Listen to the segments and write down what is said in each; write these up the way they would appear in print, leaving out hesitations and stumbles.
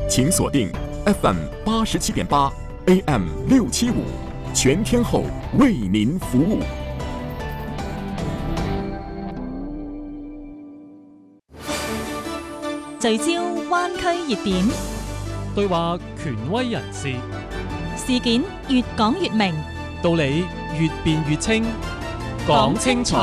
請鎖定 FM 87.8 AM 675，全天候為您服務。 聚焦灣區熱點， 對話權威人士， 事件越講越明， 道理越辯越清，講清楚。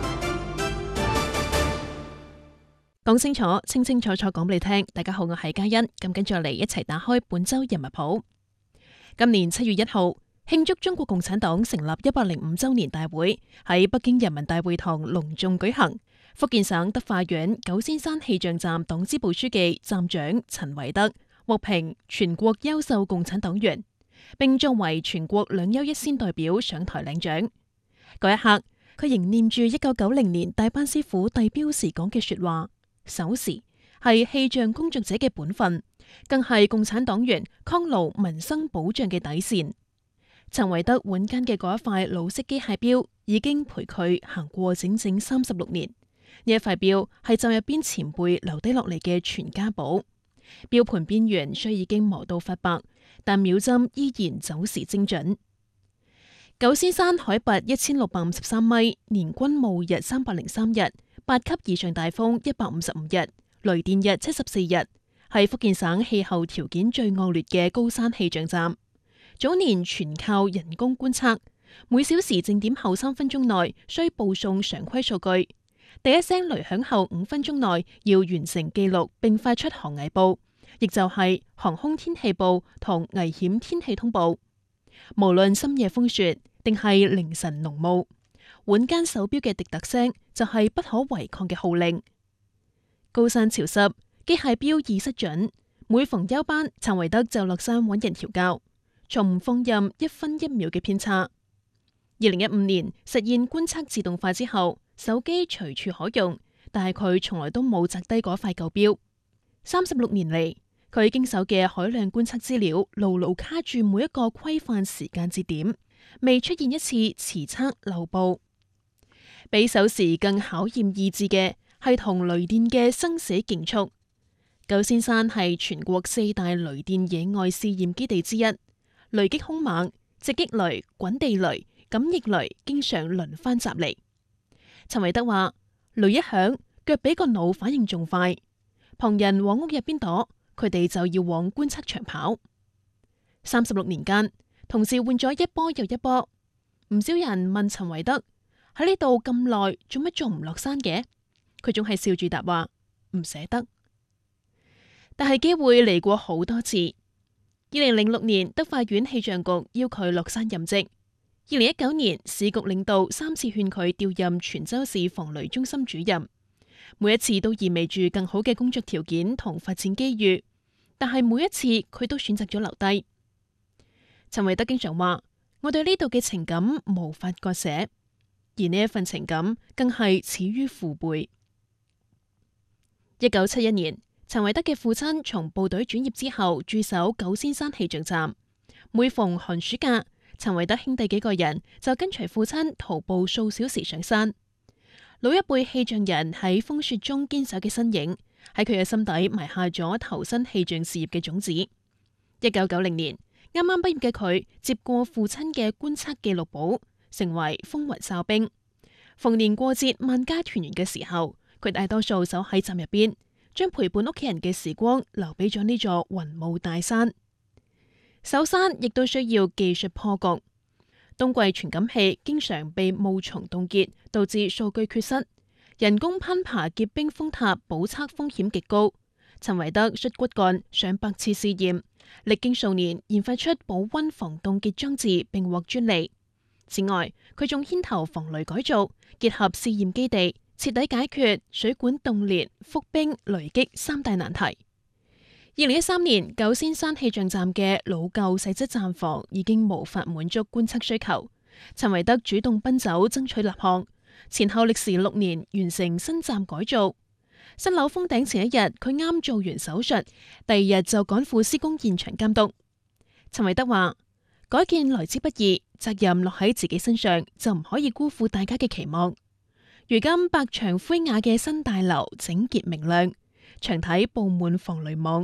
講清楚，清清楚楚講俾你聽。大家好，我係嘉欣，咁跟住嚟一齊打開本周人物譜。今年7月1號，慶祝中國共產黨成立105周年大會喺北京人民大會堂隆重舉行。福建省德化縣九仙山氣象站黨支部書記站長陳維德獲評全國優秀共產黨員，並作為全國兩優一先代表上台領獎。嗰一刻，佢仍念住1990年大班師傅遞表時講嘅說話。守時係氣象工作者嘅本分，更係共產黨員抗勞民生保障嘅底線。陳維德腕間嘅嗰一塊老式機械表已經陪佢行過整整36年。呢一塊表係站入邊前輩留低落嚟嘅傳家寶。表盤邊緣雖已經磨到發白，但秒針依然走時精準。九仙山海拔1653米，年均霧日303日，8級以上大風155日，雷電日74日，係福建省氣候條件最惡劣嘅高山氣象站。早年全靠人工觀測，每小時正點後3分鐘內需報送常規數據，第一聲雷響後5分鐘內要完成記錄並發出航危報，亦就係航空天氣報同危險天氣通報。無論深夜風雪定係凌晨濃霧，腕間手錶嘅滴答聲就係不可違抗嘅號令。高山潮濕，機械錶易失準，每逢休班，陳維德就落山揾人調校，從唔放任1分1秒嘅偏差。2015年實現觀測自動化之後，手機隨處可用，但係佢從來都冇摘低嗰塊舊錶。36年嚟，佢經手嘅海量觀測資料牢牢卡住每一個規範時間節點，未出現一次遲測漏報。比守時更考驗意志嘅係同雷電嘅生死競速。九仙山係全國4大雷電野外試驗基地之一，雷擊兇猛，直擊雷、滾地雷、感應雷經常輪番襲嚟。陳維德話：雷一響，腳比個腦反應仲快，旁人往屋入邊躲，佢哋就要往觀測場跑。36年間，同時換咗一波又一波，唔少人問陳維德喺呢度咁耐，做乜仲唔落山嘅？佢總係笑住答話唔捨得。但係機會嚟過好多次。2006年，德化縣氣象局要佢落山任職。2019年，市局領導3次勸佢調任泉州市防雷中心主任，每一次都意味住更好嘅工作條件同發展機遇，但係每一次佢都選擇咗留低。陳維德經常話：我對呢度嘅情感無法割捨，而呢一份情感更係始於父輩。1971年，陳維德嘅父親從部隊轉業之後駐守九仙山氣象站，每逢寒暑假，陳維德兄弟幾個人就跟隨父親徒步數小時上山。老一輩氣象人喺風雪中堅守嘅身影，喺佢嘅心底埋下咗投身氣象事業嘅種子。1990年，啱啱畢業嘅佢接過父親嘅觀測記錄簿，成為風雲哨兵。逢年過節、萬家團圓嘅時候，佢大多數守喺站入邊，將陪伴屋企人嘅時光留俾咗呢座雲霧大山。守山亦都需要技術破局。冬季傳感器經常被霧叢凍結，導致數據缺失。人工攀爬結冰峰塔，補測風險極高。陳維德摔骨幹上百次試驗，歷經數年研發出保溫防凍結裝置，並獲專利。此外，佢仲牽頭防雷改造，結合試驗基地，徹底解決水管凍裂、覆冰、雷擊3大難題。2013年，九仙山氣象站嘅老舊細質站房已經無法滿足觀測需求，陳維德主動奔走爭取立項，前後歷時6年完成新站改造。新樓封頂前一日，佢啱做完手術，第2日就趕赴施工現場監督。陳維德話：改建來之不易，責任落喺自己身上，就唔可以辜負大家嘅期望。如今白牆灰瓦嘅新大樓整潔明亮，牆體佈滿防雷網。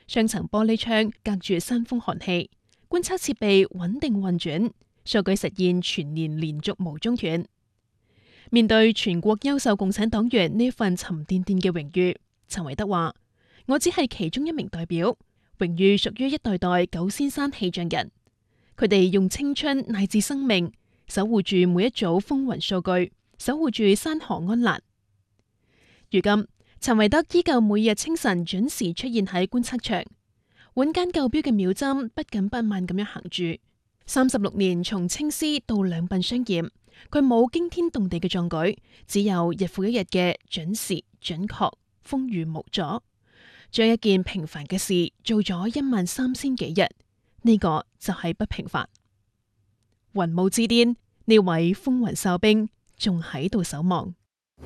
雙層玻璃窗隔住山風寒氣，觀測設備穩定運轉，數據實現全年連續無中斷。面對全國優秀共產黨員呢份沉甸甸嘅榮譽，陳維德話：我只係其中一名代表，榮譽屬於一代代九仙山氣象人，佢哋用青春乃至生命守護住每一組風雲數據，守護住山河安籟。如今，陳維德依舊每日清晨準時出現喺觀測場，穩間救標嘅秒針不緊不慢咁樣行住。36年從青絲到兩鬢相驗，佢冇驚天動地嘅壯舉，只有日復一日嘅準時準確，風雨無阻，將一件平凡嘅事做咗13000幾日，呢個就係不平凡。雲霧之巔，呢位風雲哨兵仲喺度守望。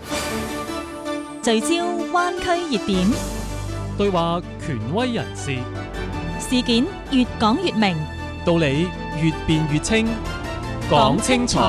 聚焦灣區熱點， 對話權威人士， 事件越講越明， 道理越辯越清，講清楚，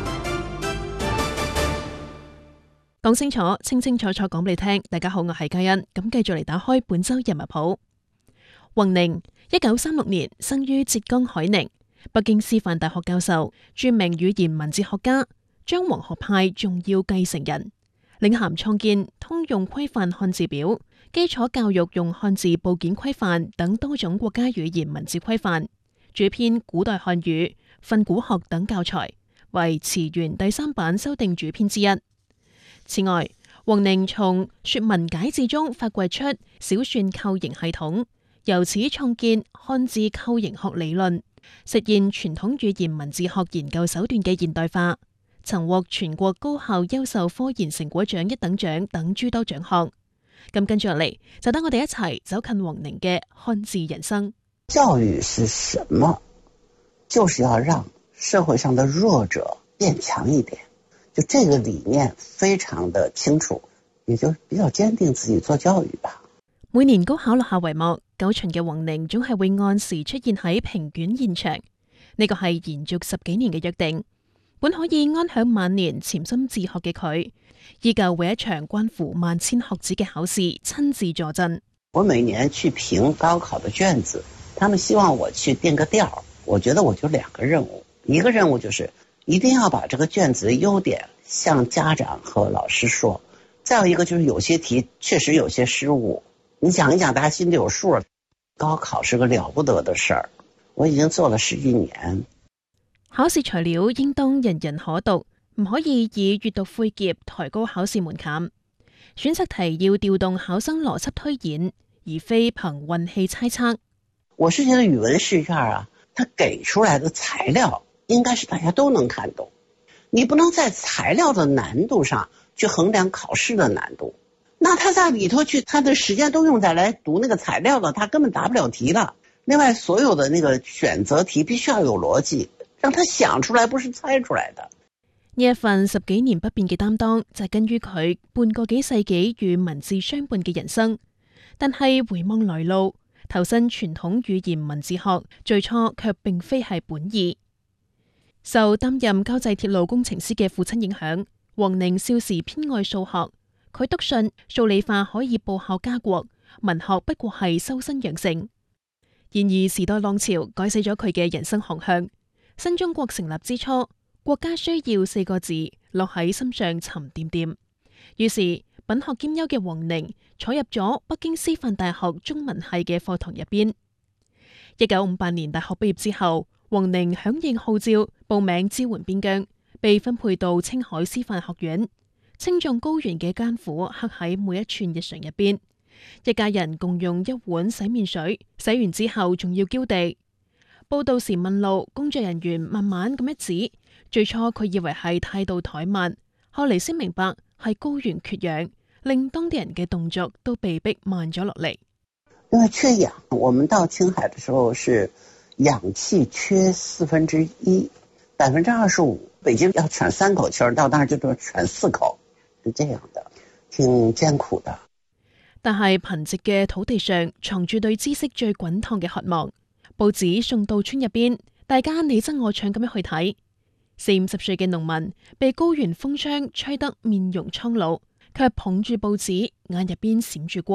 講清楚，清清楚楚講俾你聽。大家好，我係嘉欣，咁繼續嚟打開本周人物譜。宏寧1936年生於浙江海寧，北京師範大學教授，著名語言文字學家，張黃學派重要繼承人。領銜創建通用規範漢字表、基礎教育用漢字部件規範等多種國家語言文字規範，主編古代漢語、訓詁學等教材，為詞源第3版修訂主編之一。此外，宏寧從說文解字中發掘出小篆構形系統，由此創建漢字構形學理論，實現傳統語言文字學研究手段嘅現代化，曾獲全國高校優秀科研成果獎1等獎等諸多獎項。咁跟住落嚟，就等我哋一齊走近宏寧嘅漢字人生。 教育是什麼？就是要讓社會上的弱者變強一點，就這個理念非常的清楚，也就比較堅定自己做教育吧。 每年高考落下帷幕，9旬嘅宏寧總係會按時出現喺評卷現場，呢個係延續10幾年嘅約定。本可以安享晚年潛心自學嘅佢，依舊為一場關乎萬千學子嘅考試親自坐鎮。 我每年去評高考的卷子，他們希望我去定個調，我覺得我就2個任務，一個任務就是一定要把這個卷子的優點向家長和老師說，再有一個就是有些題確實有些失誤，你講一講大家心裡有數。高考是個了不得的事兒，我已經做了11年。 考試材料應當人人可讀，唔可以以閱讀晦澀抬高考試門檻。選擇題要調動考生邏輯推演，而非憑運氣猜測。 我是覺得語文試卷啊，它給出來的材料應該是大家都能看懂，你不能在材料的難度上去衡量考試的難度。那他在裡頭去，他的時間都用在來讀那個材料了，他根本答不了題了。另外，所有的那個選擇題必須要有邏輯，讓他想出來，不是猜出來的。 呢一份10幾年不變嘅擔當，就根於佢半個幾世紀與文字相伴嘅人生。但係回望來路，投身傳統語言文字學，最初卻並非係本意。受擔任交際鐵路工程師嘅父親影響，宏寧少時偏愛數學。佢篤信數理化可以報效家國，文學不過係修身養性。然而時代浪潮改寫咗佢嘅人生航向。新中國成立之初，國家需要4個字落喺心上沉甸甸。於是品學兼優嘅宏寧坐入咗北京師範大學中文系嘅課堂入邊。1958年大學畢業之後，宏寧響應號召報名支援邊疆，被分配到青海師範學院。青藏高原嘅艱苦刻喺每一寸日常入邊，一家人共用一碗洗面水，洗完之後仲要澆地。報到時問路，工作人員慢慢咁一指，最初佢以為係態度怠慢，後嚟先明白係高原缺氧，令當地人嘅動作都被逼慢咗落嚟。 因為缺氧，我們到青海的時候是氧氣缺1/4，25%，北京要喘3口氣兒，到那兒就都喘4口。是這樣的，挺艱苦的。 但係貧瘠嘅土地上藏住對知識最滾燙嘅渴望。報紙送到村入邊，大家你爭我搶咁樣去睇。40-50歲嘅農民被高原風霜吹得面容蒼老，卻捧住報紙，眼入邊閃住光，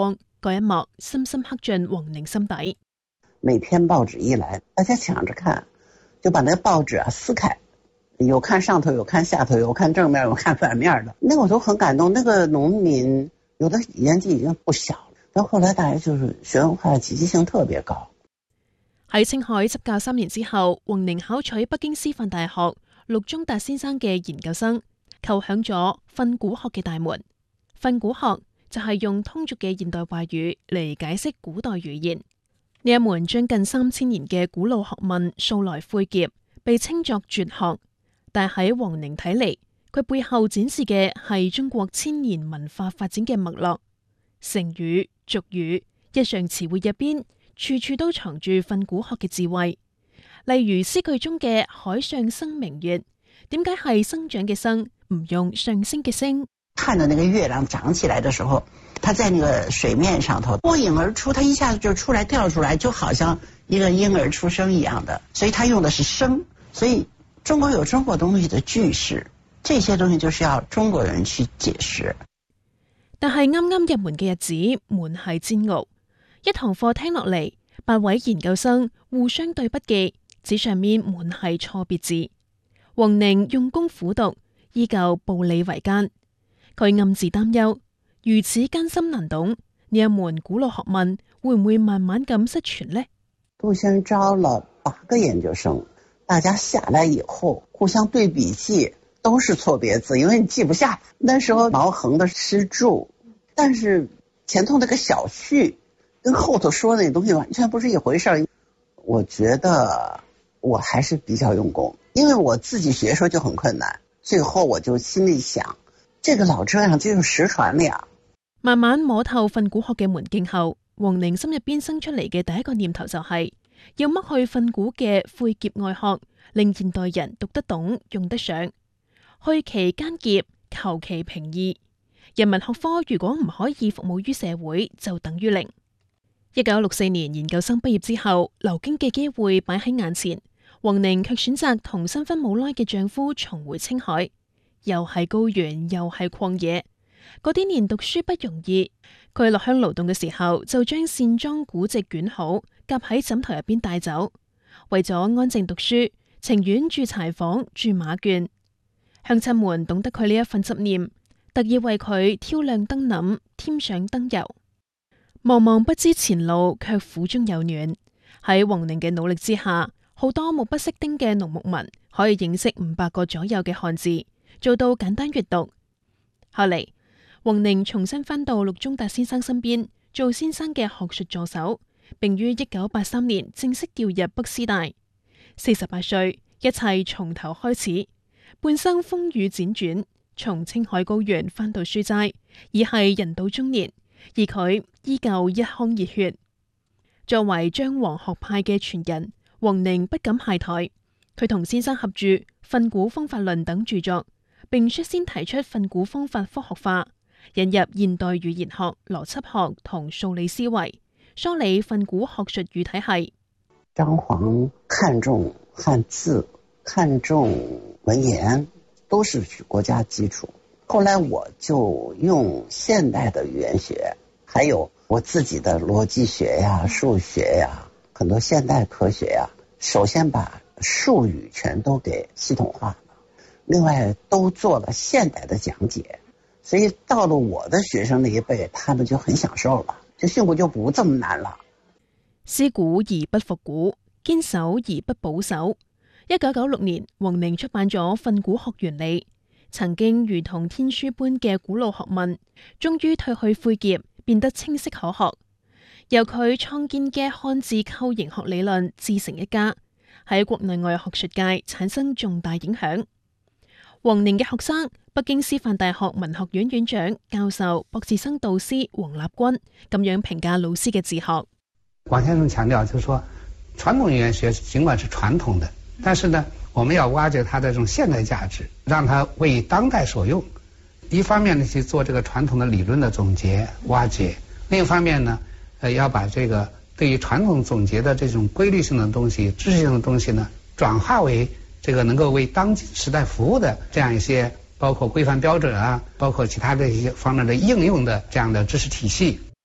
嗰一幕深深刻進王寧心底。 每天報紙一來，大家搶着看，就把那個報紙撕開，有看上頭，有看下頭，有看正面，有看反面的。那個我都很感動。那個農民有的年紀已經不小了，但後來大家就是學文化積極性特別高。 喺青海執教3年之後，王寧考取北京師範大學陸宗達先生嘅研究生，叩響咗訓詁學嘅大門。訓詁學就係用通俗嘅現代話語嚟解釋古代語言。呢一門將近3000年嘅古老學問，素來晦澀，被稱作絕學。但喺王寧睇嚟，佢背後展示嘅係中國千年文化發展嘅脈絡。成語、俗語、日常詞彙入邊，處處都藏住訓詁學嘅智慧。例如詩句中嘅海上生明月，點解係生長嘅生，唔用上升嘅升？ 看到那個月亮長起來的時候，它在那個水面上頭脫穎而出，它一下子就出來跳出來，就好像一個嬰兒出生一樣的，所以它用的是生。所以中國有中國東西的句式，這些東西就是要中國人去解釋。 但係啱啱入門嘅日子，滿係煎熬。一堂課聽落嚟，8位研究生互相對筆記，紙上面滿係錯別字。王寧用功苦讀，依舊步履維艱。佢暗自擔憂，如此艱深難懂，呢一門古老學問會唔會慢慢咁失傳呢？ 杜先招了8個研究生，大家下來以後互相對筆記，都是錯別字，因為你記不下。那時候毛橫的詩注，但是前頭那個小序跟後頭說的那東西完全不是一回事。我覺得我還是比較用功，因為我自己學說就很困難，最後我就心裡想，這個老這樣就實傳了呀。 慢慢摸透訓詁學嘅門徑後，王寧心入邊生出嚟嘅第一個念頭就係要剝去訓詁嘅晦澀外殼，令現代人讀得懂、用得上，去其艱澀，求其平易。人文學科如果唔可以服務於社會，就等於零。1964年研究生畢業之後，流經嘅機會擺喺眼前，王寧卻選擇同新婚冇耐嘅丈夫重回青海，又係高原，又係曠野。嗰啲年讀書不容易，佢落鄉勞動嘅時候，就將線裝古籍捲好，夾喺枕頭入邊帶走。為咗安靜讀書，情願住柴房、住馬圈。鄉親們懂得佢呢一份執念，特意為佢挑亮燈籠，添上燈油。茫茫不知前路，卻苦中有暖。喺王寧嘅努力之下，好多目不識丁嘅農牧民可以認識500個左右嘅漢字，做到簡單閱讀。後嚟，王寧重新返到陸宗達先生身邊，做先生嘅學術助手，並於1983年正式調入北師大。48歲，一切從頭開始。半生風雨輾轉，從青海高原返到書齋，已係人到中年，而佢依舊一腔熱血。作為張黃學派嘅傳人，王寧不敢懈怠，佢同先生合著《訓詁方法論》等著作，並率先提出訓詁方法科學化，引入現代語言學、邏輯學同數理思維，梳理訓詁學術語體系。 張黃看重漢字，看重文言，都是國家基礎。後來我就用現代的語言學，還有我自己的邏輯學呀、數學呀，很多現代科學呀，首先把術語全都給系統化，另外都做了現代的講解，所以到了我的學生那一輩，他們就很享受了，就訓詁就不這麼難了。 思古而不復古，堅守而不保守。1996年，王寧出版咗《訓詁學原理》，曾經如同天書般嘅古老學問，終於褪去晦澀，變得清晰可學。由佢創建嘅漢字構形學理論自成一家，喺國內外學術界產生重大影響。王寧嘅學生，北京師範大學文學院院長、教授、博士生導師王立軍咁樣評價老師嘅自學。 王先生強調，就是說傳統語言學儘管是傳統的，但是呢，我們要挖掘它的這種現代價值，讓它為當代所用。一方面呢，去做這個傳統的理論的總結挖掘；另一方面呢，要把這個對於傳統總結的這種規律性的東西、知識性的東西呢，轉化為這個能夠為當今時代服務的這樣一些，包括規範標準啊，包括其他的一些方面的應用的這樣的知識體系。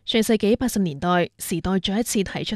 上世紀80年代，時代再一次提出